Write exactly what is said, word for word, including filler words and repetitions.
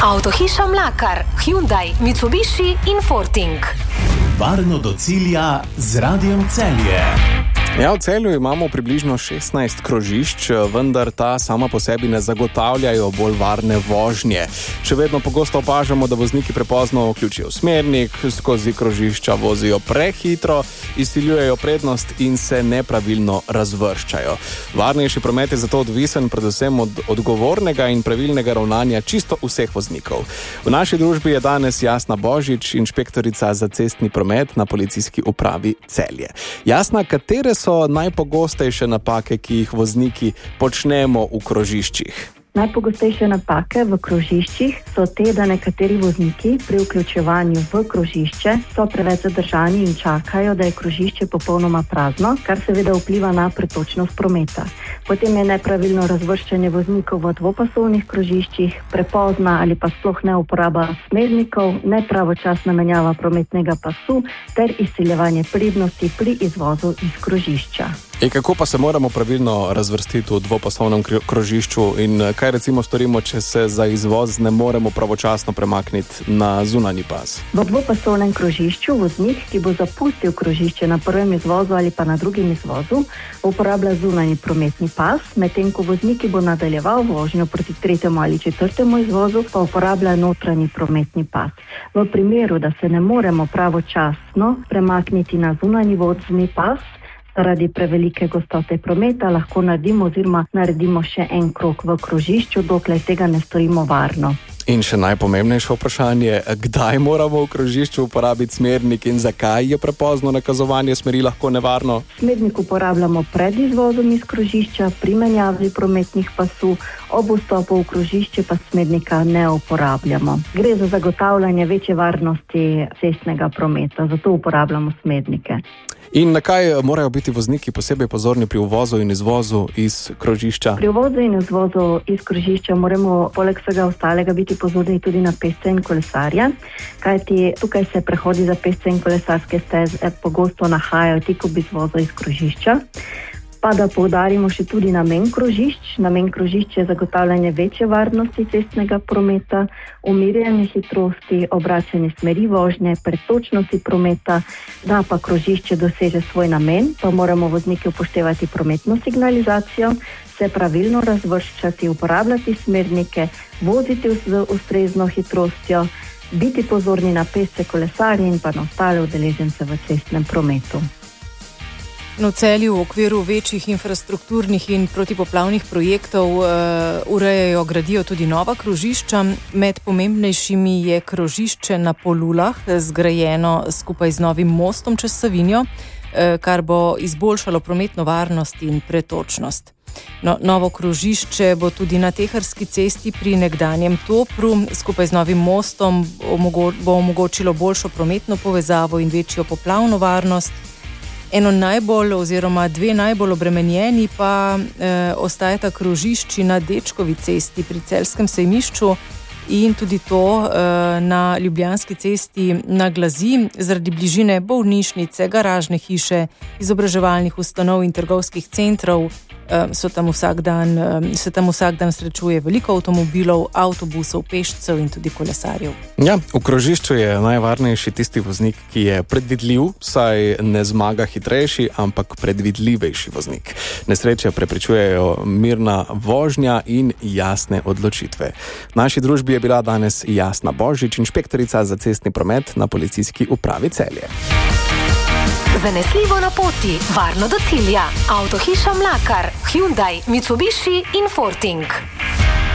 Avtohiša Mlakar, Hyundai, Mitsubishi in Forting. Varno do cilja z Radijem Celje. Ja, v Celju imamo približno šestnajst krožišč, vendar ta sama po sebi ne zagotavljajo bolj varne vožnje. Še vedno pogosto opažamo, da vozniki prepozno vključijo smernik, skozi krožišča vozijo prehitro, izsiljujejo prednost in se nepravilno razvrščajo. Varnejši promet je zato odvisen predvsem od odgovornega in pravilnega ravnanja čisto vseh voznikov. V naši družbi je danes Jasna Božič, inšpektorica za cestni promet na Policijski upravi Celje. Jasna, katere so najpogostejše napake, ki jih vozniki počnemo v krožiščih? Najpogostejše napake v krožiščih so te, da nekateri vozniki pri vključevanju v krožišče so preveč zadržani in čakajo, da je krožišče popolnoma prazno, kar seveda vpliva na pretočnost prometa. Potem je nepravilno razvrščanje voznikov v dvopasovnih krožiščih, prepozna ali pa sploh ne uporaba smernikov, nepravočasna menjava prometnega pasu ter izsiljevanje prednosti pri izvozu iz krožišča. E, kako pa se moramo pravilno razvrstiti v dvopasovnem krožišču in kaj recimo storimo, če se za izvoz ne moremo pravočasno premakniti na zunanji pas? V dvopasovnem krožišču voznik, ki bo zapustil krožišče na prvem izvozu ali pa na drugem izvozu, uporablja zunanji prometni pas, medtem ko voznik, ki bo nadaljeval vožnjo proti tretjemu ali četrtemu izvozu, pa uporablja notranji prometni pas. V primeru, da se ne moremo pravočasno premakniti na zunanji vozni pas, zaradi prevelike gostote prometa lahko naredimo oziroma naredimo še en krog v krožišču, dokler tega ne storimo varno. In še najpomembnejše vprašanje, kdaj moramo v krožišču uporabiti smernik in zakaj je prepozno nakazovanje smeri lahko nevarno? Smernik uporabljamo pred izvozom iz krožišča, pri menjavi prometnih pasu, ob vstopu v krožišče pa smernika ne uporabljamo. Gre za zagotavljanje večje varnosti cestnega prometa, zato uporabljamo smernike. In na kaj morajo biti vozniki posebej pozorni pri uvozu in izvozu iz krožišča? Pri uvozu in izvozu iz krožišča moramo poleg vsega ostalega biti pozorni tudi na pešce in kolesarje, kajti tukaj se prehodi za pešce in kolesarske steze pogosto nahajajo tik ob izvozu iz krožišča. Pa da poudarimo še tudi namen krožišč. Namen krožišč je zagotavljanje večje varnosti cestnega prometa, umirjanje hitrosti, obračanje smeri vožnje, pretočnosti prometa. Da pa krožišče doseže svoj namen, pa moramo vozniki upoštevati prometno signalizacijo, se pravilno razvrščati, uporabljati smernike, voziti z ustrezno hitrostjo, biti pozorni na pešce, kolesarje in pa na ostale udeležence v cestnem prometu. V Celju v okviru večjih infrastrukturnih in protipoplavnih projektov uh, urejajo, gradijo tudi nova krožišča. Med pomembnejšimi je krožišče na Polulah, zgrajeno skupaj z novim mostom čez Savinjo, uh, kar bo izboljšalo prometno varnost in pretočnost. No, novo krožišče bo tudi na Teharski cesti pri nekdanjem Topru. Skupaj z novim mostom omogo- bo omogočilo boljšo prometno povezavo in večjo poplavno varnost. Eno najbolj oziroma dve najbolj obremenjeni pa eh, ostajata krožišči na Dečkovi cesti pri Celjskem sejmišču in tudi to eh, na Ljubljanski cesti na Glazi zaradi bližine bolnišnice, garažne hiše, izobraževalnih ustanov in trgovskih centrov. So tam vsak dan, se tam vsak dan srečuje veliko avtomobilov, avtobusov, pešcev in tudi kolesarjev. Ja, v krožišču je najvarnejši tisti voznik, ki je predvidljiv, saj ne zmaga hitrejši, ampak predvidljivejši voznik. Nesreče preprečujejo mirna vožnja in jasne odločitve. V naši družbi je bila danes Jasna Božič, inšpektorica za cestni promet na Policijski upravi Celje. Zanesljivo na poti, varno do cilja. Avtohiša Mlakar, Hyundai, Mitsubishi in Forting.